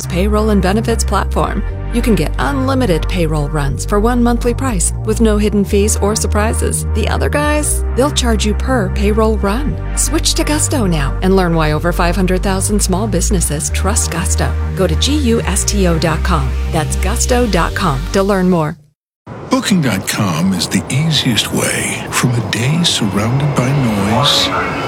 payroll and benefits platform. You can get unlimited payroll runs for one monthly price with no hidden fees or surprises. The other guys, they'll charge you per payroll run. Switch to Gusto now and learn why over 500,000 small businesses trust Gusto. Go to GUSTO.com. That's Gusto.com to learn more. Booking.com is the easiest way from a day surrounded by noise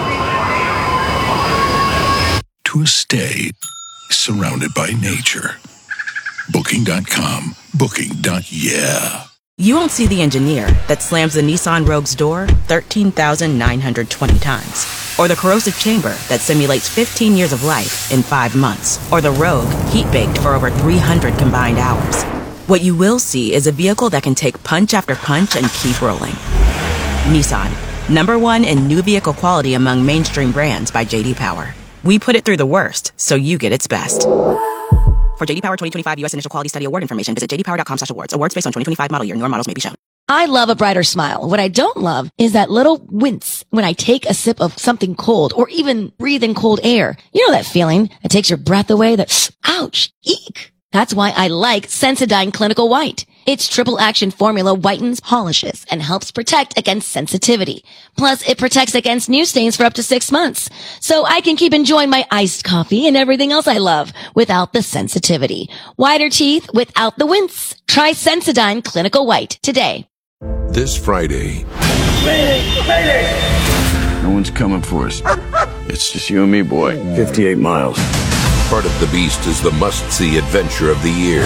to a stay surrounded by nature. Booking.com. Booking.yeah. You won't see the engineer that slams the Nissan Rogue's door 13,920 times. Or the corrosive chamber that simulates 15 years of life in 5 months. Or the Rogue heat-baked for over 300 combined hours. What you will see is a vehicle that can take punch after punch and keep rolling. Nissan, #1 in new vehicle quality among mainstream brands by J.D. Power. We put it through the worst, so you get its best. For J.D. Power 2025 U.S. Initial Quality Study Award information, visit jdpower.com/awards. Awards based on 2025 model year. Newer models may be shown. I love a brighter smile. What I don't love is that little wince when I take a sip of something cold or even breathe in cold air. You know that feeling that takes your breath away, that ouch, eek. That's why I like Sensodyne Clinical White. Its triple action formula whitens, polishes, and helps protect against sensitivity. Plus, it protects against new stains for up to 6 months. So I can keep enjoying my iced coffee and everything else I love without the sensitivity. Whiter teeth without the wince. Try Sensodyne Clinical White today. This Friday. Mayday! No one's coming for us. It's just you and me, boy. 58 miles. Part of the Beast is the must-see adventure of the year.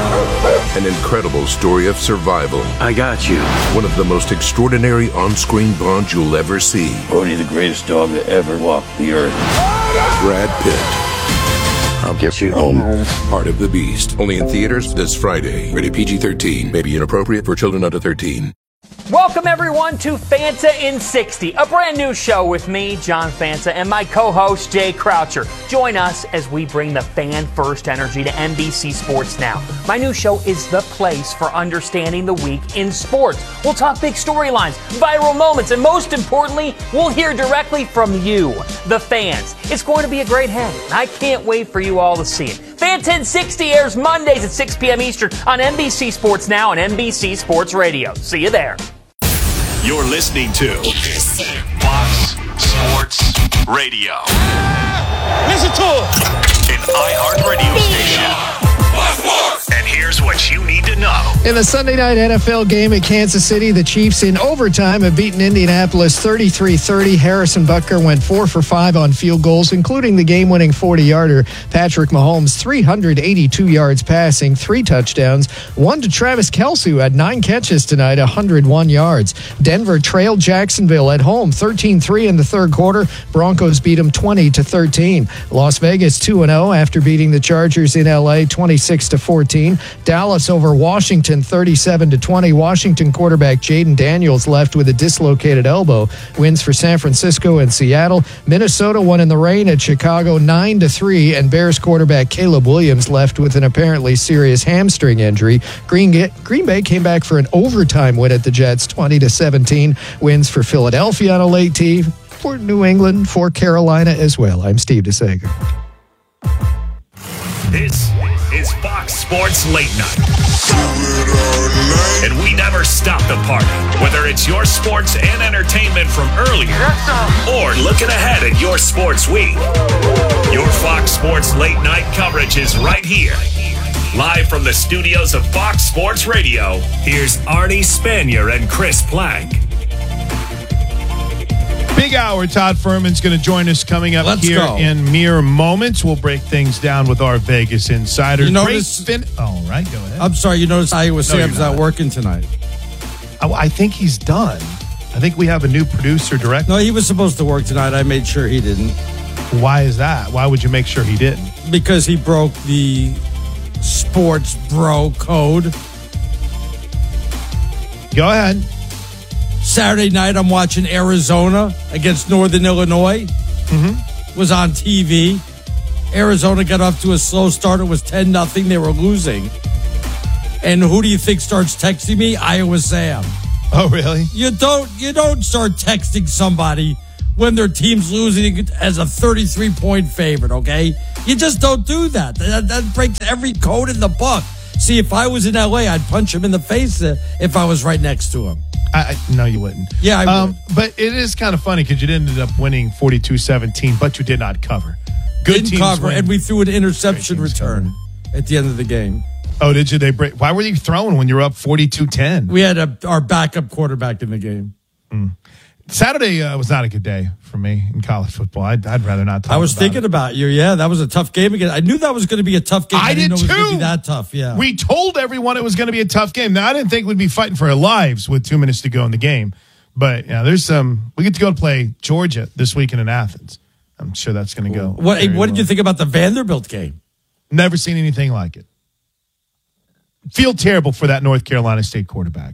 An incredible story of survival. I got you. One of the most extraordinary on-screen bonds you'll ever see. Bodhi, the greatest dog to ever walk the earth. Brad Pitt. I'll get you home. Part of the Beast. Only in theaters this Friday. Rated PG-13. May be inappropriate for children under 13. Welcome, everyone, to Fanta in 60, a brand new show with me, John Fanta, and my co-host, Jay Croucher. Join us as we bring the fan-first energy to NBC Sports Now. My new show is the place for understanding the week in sports. We'll talk big storylines, viral moments, and most importantly, we'll hear directly from you, the fans. It's going to be a great hang. I can't wait for you all to see it. Fanta in 60 airs Mondays at 6 p.m. Eastern on NBC Sports Now and NBC Sports Radio. See you there. You're listening to Fox Sports Radio. Listen to it. An iHeartRadio station. And here's what you need to know. In the Sunday night NFL game at Kansas City, the Chiefs in overtime have beaten Indianapolis 33-30. Harrison Butker went 4 for 5 on field goals, including the game-winning 40-yarder. Patrick Mahomes, 382 yards passing, 3 touchdowns, 1 to Travis Kelce, who had 9 catches tonight, 101 yards. Denver trailed Jacksonville at home 13-3 in the third quarter. Broncos beat them 20-13. Las Vegas 2-0 after beating the Chargers in L.A. 26-14. Dallas over Washington 37-20. Washington quarterback Jaden Daniels left with a dislocated elbow. Wins for San Francisco and Seattle. Minnesota won in the rain at Chicago 9-3, and Bears quarterback Caleb Williams left with an apparently serious hamstring injury. Green Bay came back for an overtime win at the Jets 20-17. Wins for Philadelphia on a late tee, for New England, for Carolina as well. I'm Steve DeSager. This is Fox Sports Late Night. And we never stop the party, whether it's your sports and entertainment from earlier or looking ahead at your sports week. Your Fox Sports Late Night coverage is right here. Live from the studios of Fox Sports Radio, here's Arnie Spanier and Chris Plank. Big hour. Todd Furman's going to join us coming up in mere moments. We'll break things down with our Vegas insiders. You notice? All right, go ahead. I'm sorry. You notice Iowa Sam's not working tonight? I think he's done. I think we have a new producer director. No, he was supposed to work tonight. I made sure he didn't. Why is that? Why would you make sure he didn't? Because he broke the sports bro code. Go ahead. Saturday night, I'm watching Arizona against Northern Illinois. Was on TV. Arizona got off to a slow start. It was 10-0. They were losing. And who do you think starts texting me? Iowa Sam. Oh, really? You don't start texting somebody when their team's losing as a 33-point favorite, okay? You just don't do that. That breaks every code in the book. See, if I was in L.A., I'd punch him in the face if I was right next to him. No, you wouldn't. Yeah, I would. But it is kind of funny because you ended up winning 42-17, but you did not cover. Good Didn't cover, and we threw an interception return at the end of the game. Oh, did you? Why were you throwing when you were up 42-10? We had our backup quarterback in the game. Saturday was not a good day for me in college football. I'd rather not talk about it. I was thinking about you. Yeah, that was a tough game again. I knew that was going to be a tough game. I did didn't know too. It was going to be that tough. Yeah. We told everyone it was going to be a tough game. Now, I didn't think we'd be fighting for our lives with 2 minutes to go in the game. But yeah, there's some. We get to go play Georgia this weekend in Athens. I'm sure that's going to go. What did you think about the Vanderbilt game? Never seen anything like it. Feel terrible for that North Carolina State quarterback.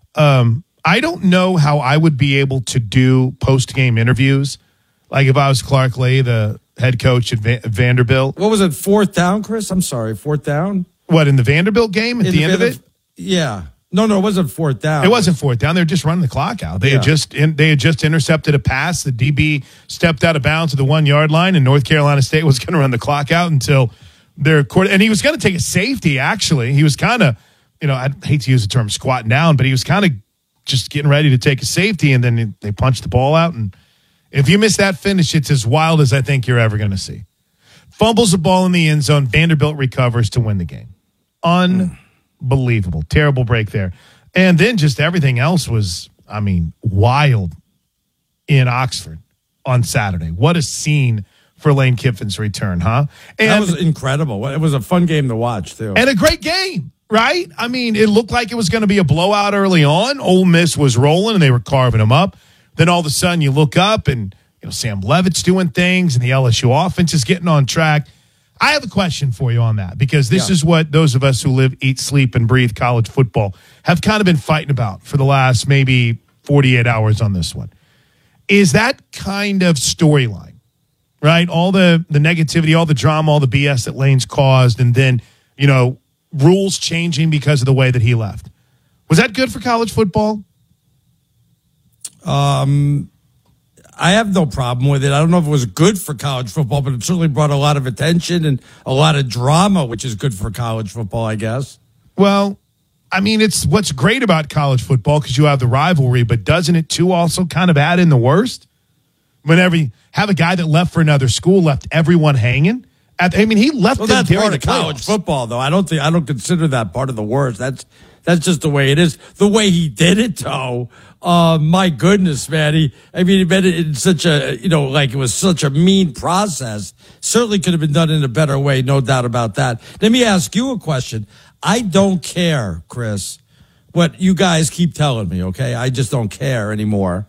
I don't know how I would be able to do post-game interviews. Like if I was Clark Lea, the head coach at Vanderbilt. What was it, 4th down, Chris? I'm sorry, 4th down? What, in the Vanderbilt game at the end of it? Yeah. No, it wasn't 4th down. It wasn't 4th down. They were just running the clock out. They had just intercepted a pass. The DB stepped out of bounds at the 1 yard line, and North Carolina State was going to run the clock out until their court. And he was going to take a safety, actually. He was kind of, I hate to use the term squatting down, but he was kind of just getting ready to take a safety, and then they punched the ball out. And if you miss that finish, it's as wild as I think you're ever going to see. Fumbles the ball in the end zone. Vanderbilt recovers to win the game. Unbelievable. Terrible break there. And then just everything else was, wild in Oxford on Saturday. What a scene for Lane Kiffin's return, huh? And that was incredible. It was a fun game to watch, too. And a great game. Right? It looked like it was going to be a blowout early on. Ole Miss was rolling, and they were carving them up. Then all of a sudden you look up, and Sam Levitt's doing things, and the LSU offense is getting on track. I have a question for you on that, because this is what those of us who live, eat, sleep, and breathe college football have kind of been fighting about for the last maybe 48 hours on this one. Is that kind of storyline, right? All the negativity, all the drama, all the BS that Lane's caused, and then, rules changing because of the way that he left. Was that good for college football? I have no problem with it. I don't know if it was good for college football, but it certainly brought a lot of attention and a lot of drama, which is good for college football, I guess. Well, it's what's great about college football because you have the rivalry, but doesn't it too also kind of add in the worst? Whenever you have a guy that left for another school, left everyone hanging. He left. Well, that's part of college football, though. I don't consider that part of the worst. That's just the way it is. The way he did it, though. My goodness, man. He made it in such a, it was such a mean process. Certainly could have been done in a better way, no doubt about that. Let me ask you a question. I don't care, Chris, what you guys keep telling me. Okay, I just don't care anymore.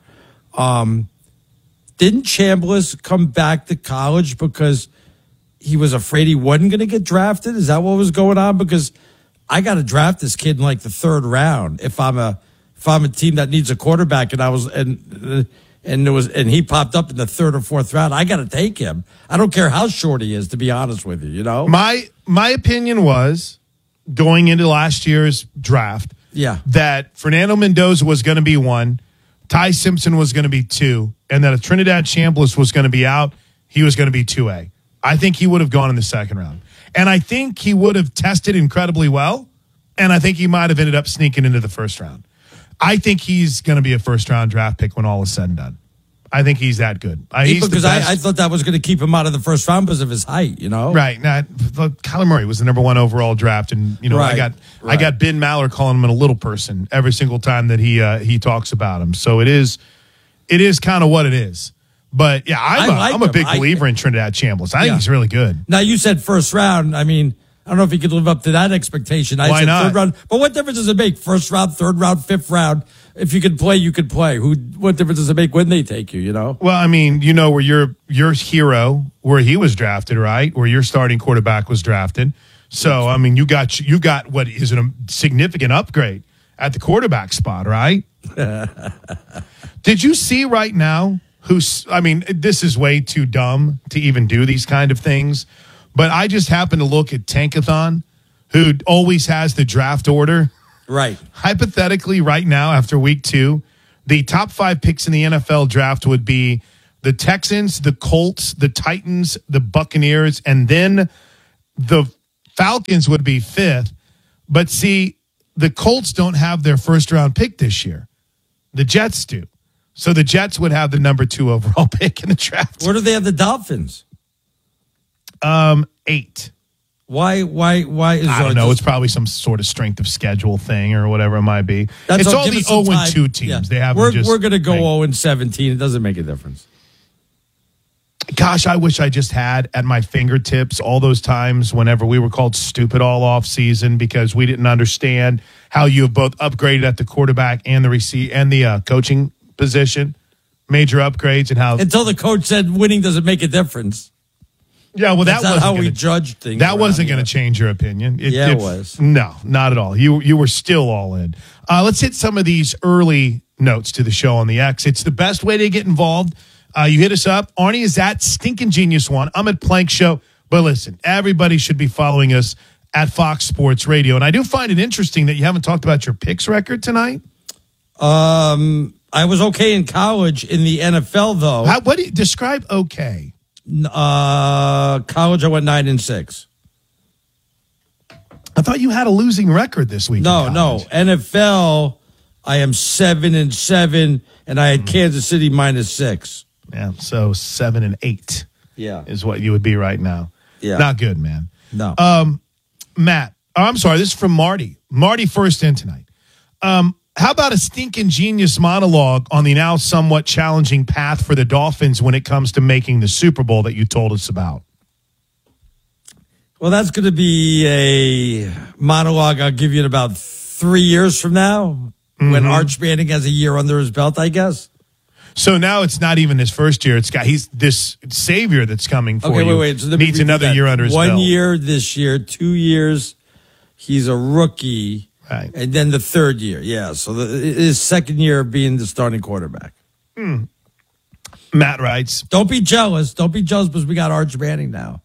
Didn't Chambliss come back to college because he was afraid he wasn't going to get drafted? Is that what was going on? Because I got to draft this kid in like the 3rd round if I'm a team that needs a quarterback, and he popped up in the 3rd or 4th round. I got to take him. I don't care how short he is, to be honest with you. My opinion was going into last year's draft, that Fernando Mendoza was going to be 1, Ty Simpson was going to be 2, and that if Trinidad Chambliss was going to be out, he was going to be 2A. I think he would have gone in the 2nd round. And I think he would have tested incredibly well, and I think he might have ended up sneaking into the 1st round. I think he's going to be a 1st-round draft pick when all is said and done. I think he's that good. Because I thought that was going to keep him out of the 1st round because of his height, Right. Now, Kyler Murray was the number 1 overall draft, and, I got Ben Maller calling him a little person every single time that he talks about him. So it is kind of what it is. But, yeah, I'm a big believer in Trinidad Chambliss. I think he's really good. Now, you said 1st round. I don't know if he could live up to that expectation. Why said not? 3rd round. But what difference does it make? 1st round, 3rd round, 5th round. If you could play, you could play. What difference does it make when they take you, Well, where your hero, where he was drafted, right? Where your starting quarterback was drafted. So, you got what is a significant upgrade at the quarterback spot, right? Did you see right now this is way too dumb to even do these kind of things, but I just happened to look at Tankathon, who always has the draft order. Right. Hypothetically, right now, after week 2, the top 5 picks in the NFL draft would be the Texans, the Colts, the Titans, the Buccaneers, and then the Falcons would be 5th. But see, the Colts don't have their first-round pick this year. The Jets do. So the Jets would have the number 2 overall pick in the draft. Where do they have the Dolphins? 8. Why is I don't know. It's probably some sort of strength of schedule thing or whatever it might be. It's all the 0-2 teams. Yeah. They have. We're going to go 0-17. It doesn't make a difference. Gosh, I wish I just had at my fingertips all those times whenever we were called stupid all off season because we didn't understand how you have both upgraded at the quarterback and the coaching position, major upgrades, and how until the coach said winning doesn't make a difference. Yeah, well, that's not how we judge things. That wasn't going to change your opinion. It was. No, not at all. You were still all in. Let's hit some of these early notes to the show on the X. It's the best way to get involved. You hit us up. Arnie is at Stinkin' Genius 1. I'm at Plank Show. But listen, everybody should be following us at Fox Sports Radio. And I do find it interesting that you haven't talked about your picks record tonight. I was okay in college. In the NFL, though. What do you describe okay? College, I went 9-6. I thought you had a losing record this week. No. NFL, I am 7-7, and I had Kansas City -6. Yeah, so 7-8. Yeah, is what you would be right now. Yeah, not good, man. No, Matt. I'm sorry. This is from Marty. Marty first in tonight. How about a stinking genius monologue on the now somewhat challenging path for the Dolphins when it comes to making the Super Bowl that you told us about? Well, that's going to be a monologue I'll give you in about 3 years from now when Arch Manning has a year under his belt, I guess. So now it's not even his first year. He's this savior that's coming for you. Wait. So needs another year under his belt. 1 year this year, 2 years. He's a rookie. Right. And then the third year, yeah. So his second year of being the starting quarterback. Matt writes, Don't be jealous because we got Arch Manning now.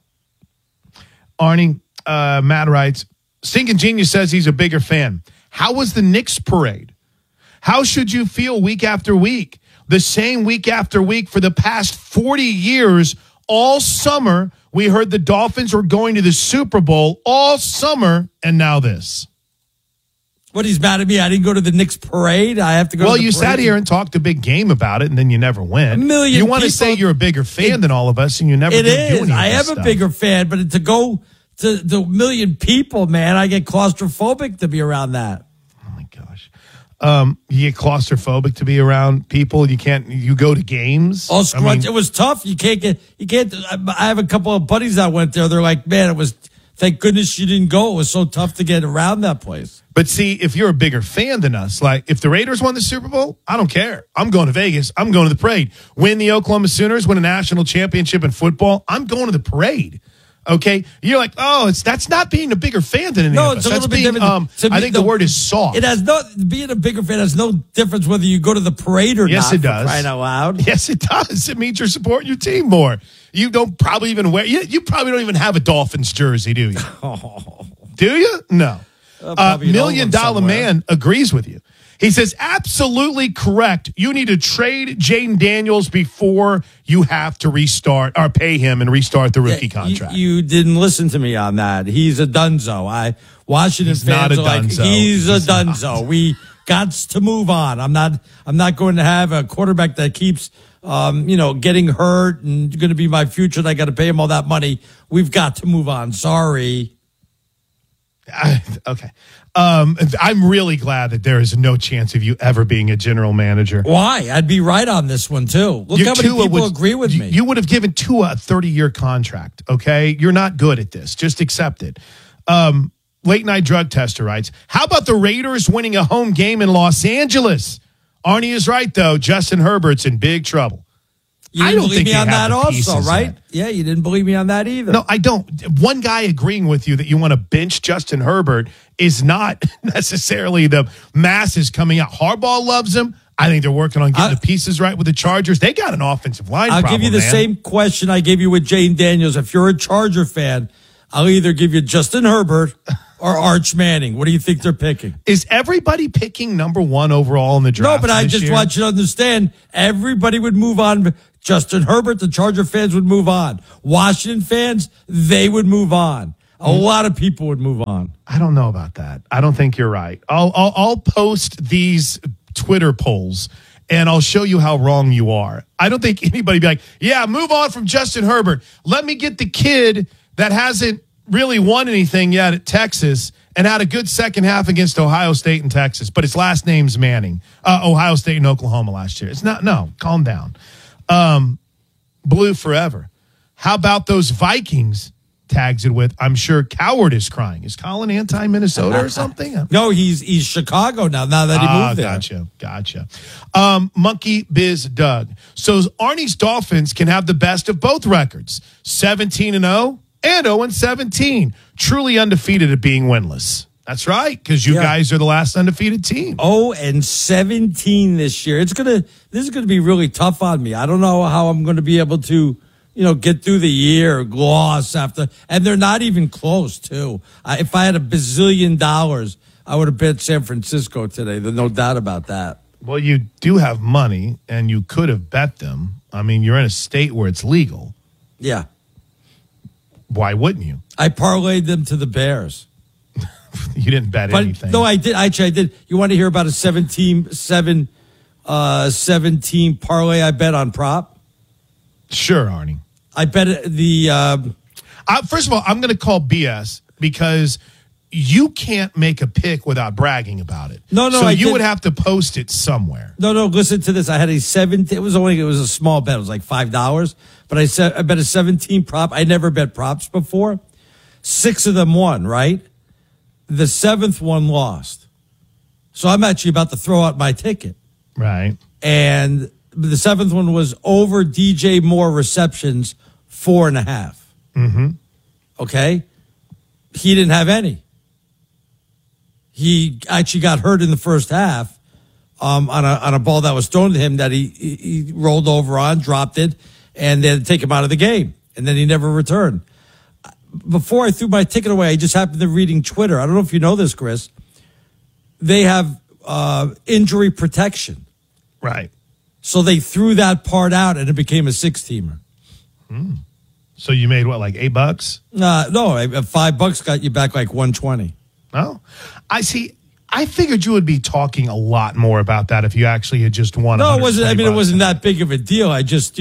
Arnie, Matt writes, Stinkin' Genius says he's a bigger fan. How was the Knicks parade? How should you feel week after week? The same week after week for the past 40 years, all summer, we heard the Dolphins were going to the Super Bowl all summer, and now this. What, he's mad at me? I didn't go to the Knicks parade. I have to go to the parade. Well, you sat here and talked a big game about it, and then you never went. You want to say you're a bigger fan than all of us, and you never do any of this I am stuff. a bigger fan, but to go to the 1 million people, man, I get claustrophobic to be around that. Oh, my gosh. You get claustrophobic to be around people. You go to games. Oh, it was tough. You can't. I have a couple of buddies that went there. They're like, man, thank goodness you didn't go. It was so tough to get around that place. But see, if you're a bigger fan than us, like if the Raiders won the Super Bowl, I don't care. I'm going to Vegas. I'm going to the parade. When the Oklahoma Sooners win a national championship in football, I'm going to the parade. Okay? You're like, that's not being a bigger fan than any of us. It's a That's little bit being, different. I think the word is soft. It has being a bigger fan has no difference whether you go to the parade or not. Yes, it does. Crying out loud. Yes, it does. It means you're supporting your team more. You don't probably even wear. You probably don't even have a Dolphins jersey, do you? Do you? No. $1 Million Man agrees with you. He says, absolutely correct. You need to trade Jaden Daniels before you have to restart or pay him and restart the rookie contract. You didn't listen to me on that. He's a dunzo. Washington He's fans not a are like, dunzo. he's a dunzo. Not. We got to move on. I'm not going to have a quarterback that keeps getting hurt and going to be my future and I got to pay him all that money. We've got to move on. Sorry. Okay. I'm really glad that there is no chance of you ever being a general manager. Why? I'd be right on this one, too. Look how many people agree with me. You would have given Tua a 30-year contract, okay? You're not good at this. Just accept it. Late Night Drug Tester writes, how about the Raiders winning a home game in Los Angeles? Arnie is right, though. Justin Herbert's in big trouble. You didn't believe me on that also, right? Yeah, you didn't believe me on that either. No, I don't. One guy agreeing with you that you want to bench Justin Herbert is not necessarily the masses coming out. Harbaugh loves him. I think they're working on getting the pieces right with the Chargers. They got an offensive line problem, I'll give you the same question I gave you with Jane Daniels. If you're a Charger fan, I'll either give you Justin Herbert or Arch Manning. What do you think they're picking? Is everybody picking number 1 overall in the draft? No, but I just want you to understand, everybody would move on Justin Herbert, the Charger fans would move on. Washington fans, they would move on. A lot of people would move on. I don't know about that. I don't think you're right. I'll post these Twitter polls, and I'll show you how wrong you are. I don't think anybody be like, yeah, move on from Justin Herbert. Let me get the kid that hasn't really won anything yet at Texas and had a good second half against Ohio State and Texas, but his last name's Manning. Ohio State and Oklahoma last year. It's not, no, calm down. Blue forever. How about those Vikings? Tags it with, I'm sure Coward is crying. Is Colin anti-Minnesota or something? No, he's Chicago now that he moved there. Gotcha. Monkey Biz Doug. So Arnie's Dolphins can have the best of both records, 17-0 and 0-17. Truly undefeated at being winless. That's right, because you guys are the last undefeated team. 0-17 this year. This is gonna be really tough on me. I don't know how I'm gonna be able to, get through the year, gloss after, and they're not even close, too. If I had $1 bazillion, I would have bet San Francisco today. There's no doubt about that. Well, you do have money, and you could have bet them. I mean, you're in a state where it's legal. Yeah. Why wouldn't you? I parlayed them to the Bears. You didn't bet anything. No, I did. Actually, I did. You want to hear about a 17 parlay I bet on prop? Sure, Arnie. I bet first of all, I'm going to call BS because you can't make a pick without bragging about it. No, so you would have to post it somewhere. No, listen to this. I had a 17. It was a small bet. It was like $5, but I bet a 17 prop. I never bet props before. 6 of them won, right? The 7th one lost. So I'm actually about to throw out my ticket. Right. And the 7th one was over DJ Moore receptions, 4.5. Mm-hmm. Okay. He didn't have any. He actually got hurt in the first half on a ball that was thrown to him that he rolled over on, dropped it, and they had to take him out of the game. And then he never returned. Before I threw my ticket away, I just happened to reading Twitter. I don't know if you know this, Chris. They have injury protection. Right. So they threw that part out, and it became a 6-teamer. So you made what, like $8? No, $5 got you back like 120. Oh, I see. I figured you would be talking a lot more about that if you actually had just won. No, it wasn't. I mean, it wasn't that big of a deal. I just,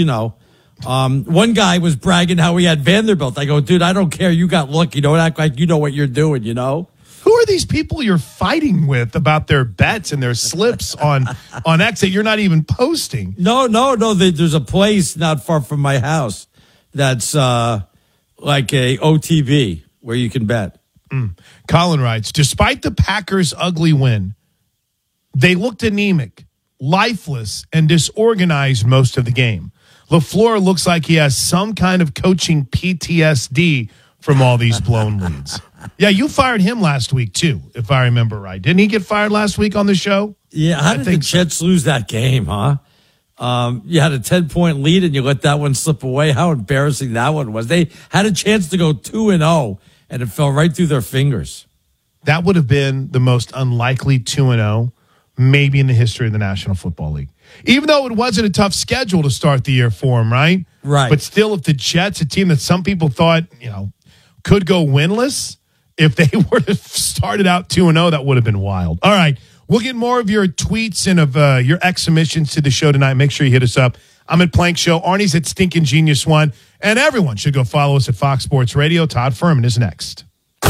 one guy was bragging how he had Vanderbilt. I go, dude, I don't care. You got lucky. Don't act like you know what you're doing. Who are these people you're fighting with about their bets and their slips on X that you're not even posting? No. There's a place not far from my house that's like a OTB where you can bet. Colin writes, despite the Packers' ugly win, they looked anemic, lifeless, and disorganized most of the game. LaFleur looks like he has some kind of coaching PTSD from all these blown leads. Yeah, you fired him last week, too, if I remember right. Didn't he get fired last week on the show? Yeah, how did the Jets lose that game, huh? You had a 10-point lead, and you let that one slip away. How embarrassing that one was. They had a chance to go 2-0, and it fell right through their fingers. That would have been the most unlikely 2-0 maybe in the history of the National Football League. Even though it wasn't a tough schedule to start the year for them, right? Right. But still, if the Jets, a team that some people thought, could go winless, if they were to started out 2-0, that would have been wild. All right. We'll get more of your tweets and of your exhibitions to the show tonight. Make sure you hit us up. I'm at Plank Show. Arnie's at Stinkin' Genius One. And everyone should go follow us at Fox Sports Radio. Todd Furman is next.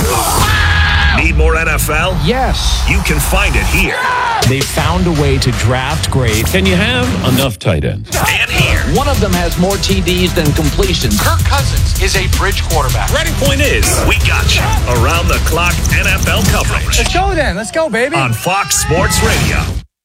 Need more NFL? Yes. You can find it here. They found a way to draft great. Can you have enough tight ends? And here. One of them has more TDs than completions. Kirk Cousins is a bridge quarterback. Ready? Point is, we got you. Around the clock NFL coverage. Let's go then. Let's go, baby. On Fox Sports Radio.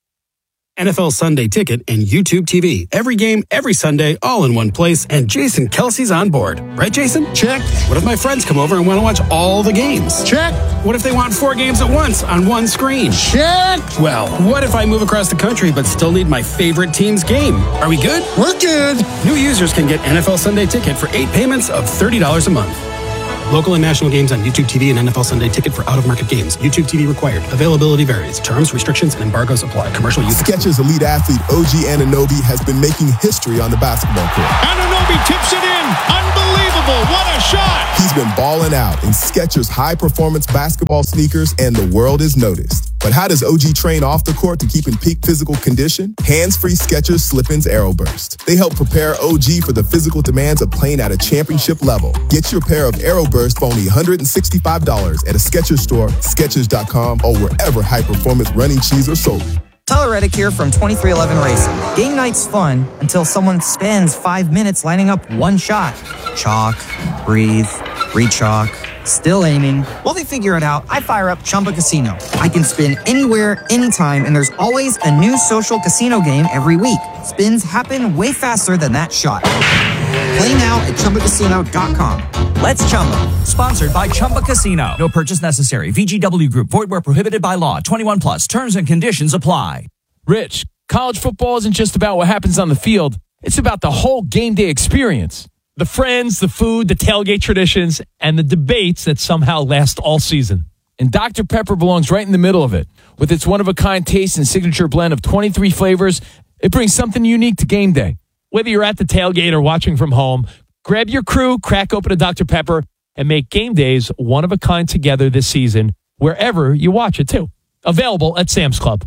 NFL Sunday Ticket and YouTube TV. Every game, every Sunday, all in one place. And Jason Kelsey's on board. Right, Jason? Check. What if my friends come over and want to watch all the games? Check. What if they want 4 games at once on one screen? Check. Well, what if I move across the country but still need my favorite team's game? Are we good? We're good. New users can get NFL Sunday Ticket for 8 payments of $30 a month. Local and national games on YouTube TV and NFL Sunday Ticket for out-of-market games. YouTube TV required. Availability varies. Terms, restrictions, and embargoes apply. Commercial use. Skechers elite athlete OG Anunoby has been making history on the basketball court. Anunoby tips it in. Unbelievable. What a shot. He's been balling out in Skechers high-performance basketball sneakers, and the world is noticed. But how does OG train off the court to keep in peak physical condition? Hands-free Skechers Slip-ins AeroBurst. They help prepare OG for the physical demands of playing at a championship level. Get your pair of AeroBurst for only $165 at a Skechers store, Skechers.com, or wherever high-performance running shoes are sold. Tyler Reddick here from 2311 Racing. Game night's fun until someone spends 5 minutes lining up one shot. Chalk, breathe, re-chalk, still aiming. While they figure it out, I fire up Chumba Casino. I can spin anywhere, anytime, and there's always a new social casino game every week. Spins happen way faster than that shot. Play now at ChumbaCasino.com. Let's Chumba. Sponsored by Chumba Casino. No purchase necessary. VGW Group. Void where prohibited by law. 21 plus. Terms and conditions apply. Rich, college football isn't just about what happens on the field. It's about the whole game day experience. The friends, the food, the tailgate traditions, and the debates that somehow last all season. And Dr. Pepper belongs right in the middle of it. With its one-of-a-kind taste and signature blend of 23 flavors, it brings something unique to game day. Whether you're at the tailgate or watching from home, grab your crew, crack open a Dr. Pepper, and make game days one-of-a-kind together this season, wherever you watch it, too. Available at Sam's Club.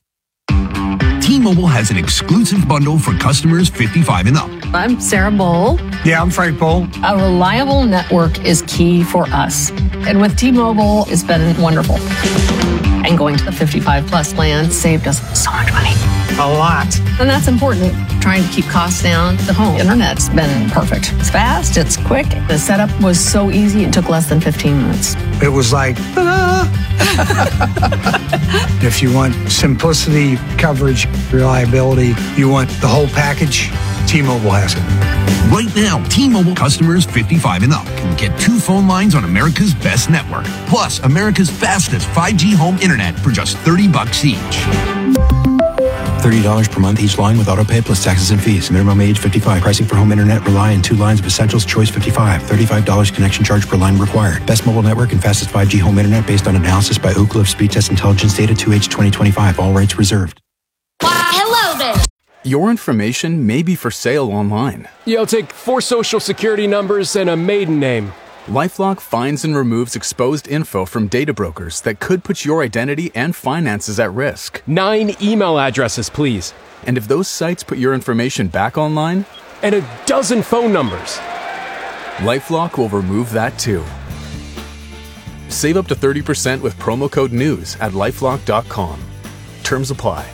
T-Mobile has an exclusive bundle for customers 55 and up. I'm Sarah Bowl. Yeah, I'm Frank Bowl. A reliable network is key for us. And with T-Mobile, it's been wonderful. And going to the 55 plus plan saved us so much money. A lot. And that's important. Trying to keep costs down. The home internet's been perfect. It's fast, it's quick. The setup was so easy, it took less than 15 minutes. It was like, ta-da! If you want simplicity, coverage, reliability, you want the whole package, T-Mobile has it. Right now, T-Mobile customers 55 and up can get 2 phone lines on America's best network, plus America's fastest 5G home internet for just $30 each. $30 per month each line with autopay plus taxes and fees. Minimum age 55. Pricing for home internet rely on 2 lines of Essentials Choice 55. $35 connection charge per line required. Best mobile network and fastest 5G home internet based on analysis by Ookla of Speed Test Intelligence data 2H 2025. All rights reserved. Hello there. Your information may be for sale online. Yeah, I'll take 4 social security numbers and a maiden name. LifeLock finds and removes exposed info from data brokers that could put your identity and finances at risk. 9 email addresses, please. And if those sites put your information back online? And a dozen phone numbers. LifeLock will remove that too. Save up to 30% with promo code NEWS at LifeLock.com. Terms apply.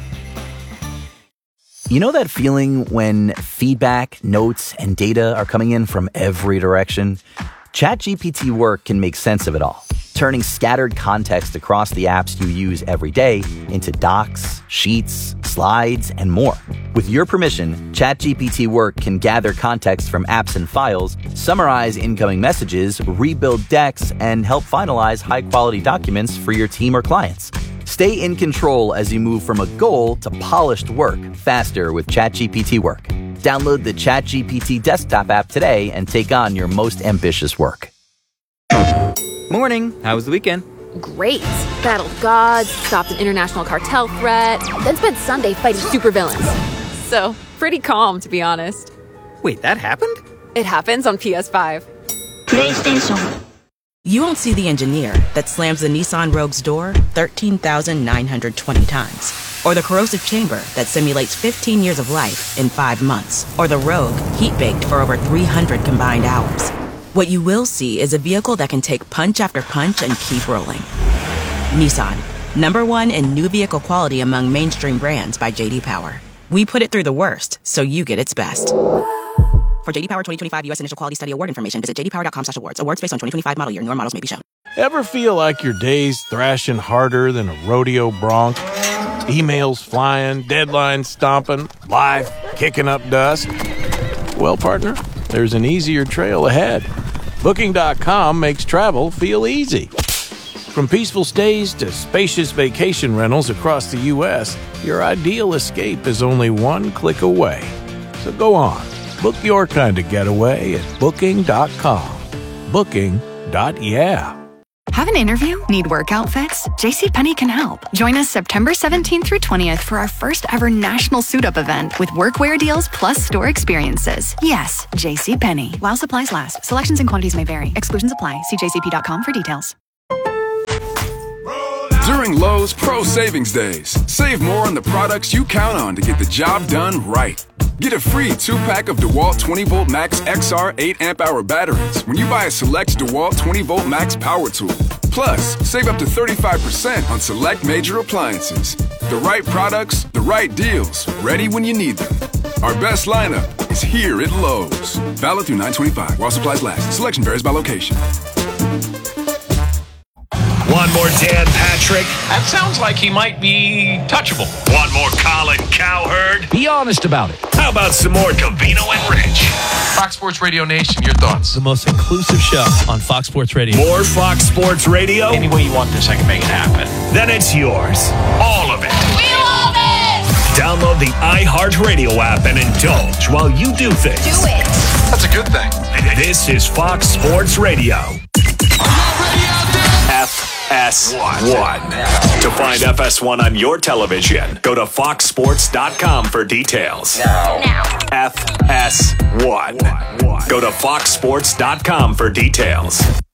You know that feeling when feedback, notes, and data are coming in from every direction? ChatGPT Work can make sense of it all, turning scattered context across the apps you use every day into docs, sheets, slides, and more. With your permission, ChatGPT Work can gather context from apps and files, summarize incoming messages, rebuild decks, and help finalize high-quality documents for your team or clients. Stay in control as you move from a goal to polished work faster with ChatGPT Work. Download the ChatGPT desktop app today and take on your most ambitious work. Morning. How was the weekend? Great. Battled gods, stopped an international cartel threat, then spent Sunday fighting supervillains. So, pretty calm, to be honest. Wait, that happened? It happens on PS5. PlayStation. You won't see the engineer that slams the Nissan Rogue's door 13,920 times. Or the corrosive chamber that simulates 15 years of life in 5 months. Or the Rogue heat-baked for over 300 combined hours. What you will see is a vehicle that can take punch after punch and keep rolling. Nissan, #1 in new vehicle quality among mainstream brands by J.D. Power. We put it through the worst, so you get its best. For J.D. Power 2025 U.S. Initial Quality Study Award information, visit jdpower.com/awards. Awards based on 2025 model year. Newer models may be shown. Ever feel like your day's thrashing harder than a rodeo bronc? Emails flying, deadlines stomping, life kicking up dust? Well, partner, there's an easier trail ahead. Booking.com makes travel feel easy. From peaceful stays to spacious vacation rentals across the U.S., your ideal escape is only one click away. So go on. Book your kind of getaway at Booking.com. Booking.yeah. Have an interview? Need work outfits? JCPenney can help. Join us September 17th through 20th for our first ever national suit-up event with workwear deals plus store experiences. Yes, JCPenney. While supplies last. Selections and quantities may vary. Exclusions apply. See jcp.com for details. During Lowe's Pro Savings Days, save more on the products you count on to get the job done right. Get a free 2-pack of DeWalt 20V Max XR 8 amp hour batteries when you buy a select DeWalt 20V Max power tool. Plus, save up to 35% on select major appliances. The right products, the right deals, ready when you need them. Our best lineup is here at Lowe's. Valid through 9/25 while supplies last. Selection varies by location. One more Dan Patrick. That sounds like he might be touchable. One more Colin Cowherd. Be honest about it. How about some more Covino and Rich? Fox Sports Radio Nation, your thoughts? The most inclusive show on Fox Sports Radio. More Fox Sports Radio? Any way you want this, I can make it happen. Then it's yours. All of it. We love it! Download the iHeartRadio app and indulge while you do things. Do it! That's a good thing. This is Fox Sports Radio. FS1. To find FS1 on your television, go to foxsports.com for details. Now. FS1. Go to foxsports.com for details.